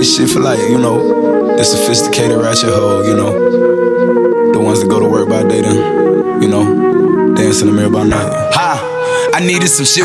this shit for like, you know, the sophisticated ratchet hoe, you know. The ones that go to work by day then, you know, dance in the mirror by night. Ha! I needed some shit